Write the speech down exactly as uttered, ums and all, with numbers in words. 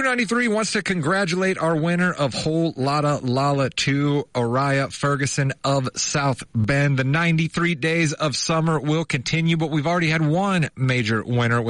ninety-three wants to congratulate our winner of Whole Lotta Lala two, Araya Ferguson of South Bend. The ninety-three days of summer will continue, but we've already had one major winner.